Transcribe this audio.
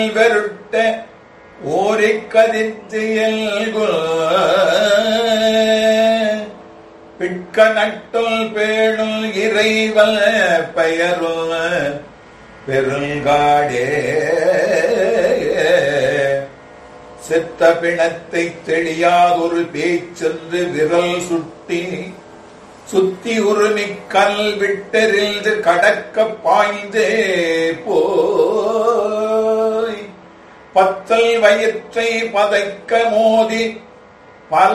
வெருட்ட ஓரிக் கதித்து பிட்க நட்டுள் பேணுள் இறைவல் பெயருள் பெருங்காடே செத்த பிணத்தை தெளியாதொரு பேச்சென்று விரல் சுத்தி உருமிக்கல் விட்டெறிந்து கடக்க பாய்ந்தே போய் பத்தல் வயிற்றை பதைக்க மோதி பல